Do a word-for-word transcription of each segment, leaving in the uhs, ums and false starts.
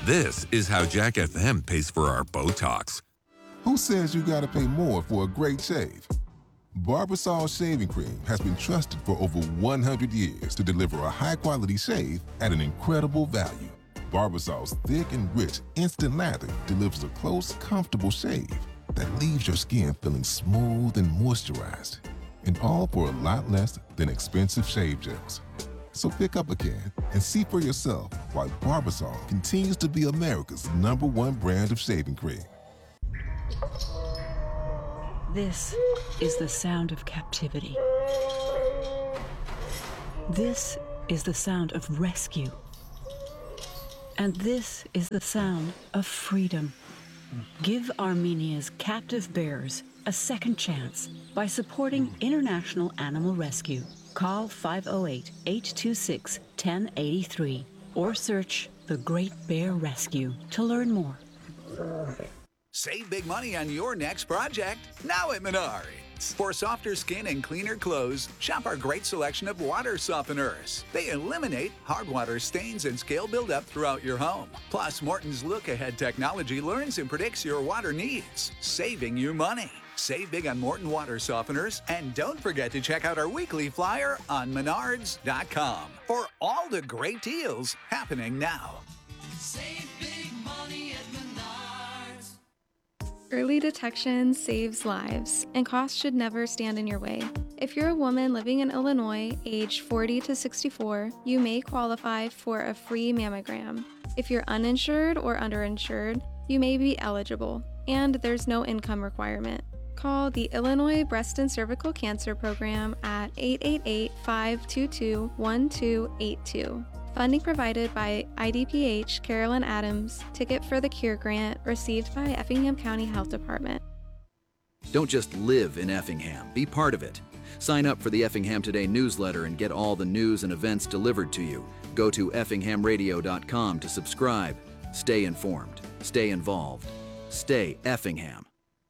This is how Jack F M pays for our Botox. Who says you gotta pay more for a great shave? Barbasol Shaving Cream has been trusted for over one hundred years to deliver a high-quality shave at an incredible value. Barbasol's thick and rich instant lather delivers a close, comfortable shave that leaves your skin feeling smooth and moisturized, and all for a lot less than expensive shave gels. So pick up a can and see for yourself why Barbasol continues to be America's number one brand of shaving cream. This is the sound of captivity. This is the sound of rescue. And this is the sound of freedom. Give Armenia's captive bears a second chance by supporting International Animal Rescue. Call five oh eight, eight two six, one oh eight three or search The Great Bear Rescue to learn more. Save big money on your next project, now at Menards. For softer skin and cleaner clothes, shop our great selection of water softeners. They eliminate hard water stains and scale buildup throughout your home. Plus, Morton's look-ahead technology learns and predicts your water needs, saving you money. Save big on Morton water softeners, and don't forget to check out our weekly flyer on menards dot com for all the great deals happening now. Save big money at Menards. Early detection saves lives, and costs should never stand in your way. If you're a woman living in Illinois, aged forty to sixty-four, you may qualify for a free mammogram. If you're uninsured or underinsured, you may be eligible, and there's no income requirement. Call the Illinois Breast and Cervical Cancer Program at eight eight eight, five two two, one two eight two. Funding provided by I D P H Carolyn Adams, Ticket for the Cure grant received by Effingham County Health Department. Don't just live in Effingham, be part of it. Sign up for the Effingham Today newsletter and get all the news and events delivered to you. Go to effingham radio dot com to subscribe. Stay informed, stay involved, stay Effingham.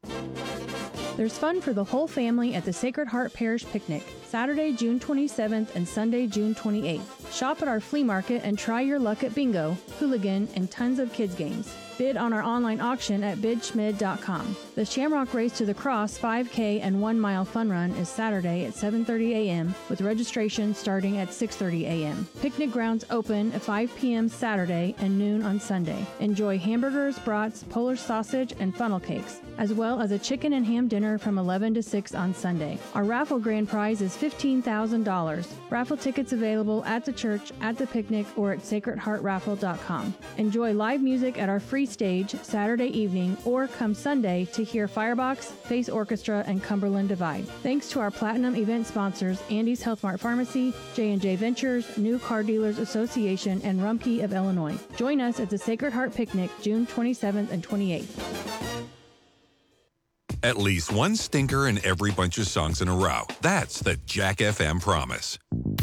There's fun for the whole family at the Sacred Heart Parish Picnic, Saturday, June twenty-seventh and Sunday, June twenty-eighth. Shop at our flea market and try your luck at bingo, hooligan, and tons of kids' games. Bid on our online auction at bid schmid dot com. The Shamrock Race to the Cross five K and one mile fun run is Saturday at seven thirty a.m. with registration starting at six thirty a.m. Picnic grounds open at five p.m. Saturday and noon on Sunday. Enjoy hamburgers, brats, Polish sausage, and funnel cakes, as well as a chicken and ham dinner from eleven to six on Sunday. Our raffle grand prize is fifteen thousand dollars. Raffle tickets available at the church, at the picnic, or at sacred heart raffle dot com. Enjoy live music at our free stage Saturday evening, or come Sunday to hear Firebox, Face Orchestra, and Cumberland Divide. Thanks to our platinum event sponsors, Andy's Health Mart Pharmacy, J and J Ventures, New Car Dealers Association, and Rumpke of Illinois. Join us at the Sacred Heart Picnic June twenty-seventh and twenty-eighth. At least one stinker in every bunch of songs in a row. That's the Jack F M promise.